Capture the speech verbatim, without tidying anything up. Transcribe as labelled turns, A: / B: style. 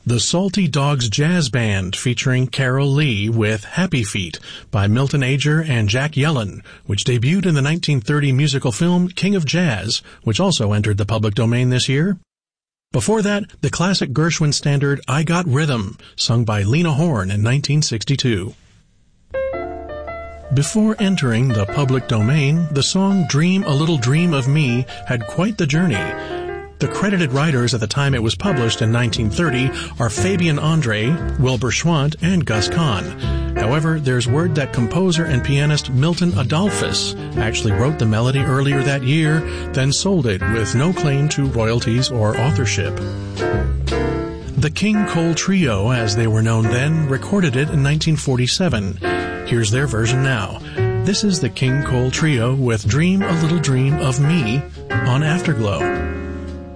A: The Salty Dogs Jazz Band featuring Carol Lee with Happy Feet by Milton Ager and Jack Yellen, which debuted in the nineteen thirty musical film King of Jazz, which also entered the public domain this year. Before that, the classic Gershwin standard I Got Rhythm, sung by Lena Horne in nineteen sixty-two. Before entering the public domain, the song Dream a Little Dream of Me had quite the journey. The credited writers at the time it was published in nineteen thirty are Fabian Andre, Wilbur Schwant, and Gus Kahn. However, there's word that composer and pianist Milton Adolphus actually wrote the melody earlier that year, then sold it with no claim to royalties or authorship. The King Cole Trio, as they were known then, recorded it in nineteen forty-seven. Here's their version now. This is the King Cole Trio with Dream a Little Dream of Me on Afterglow.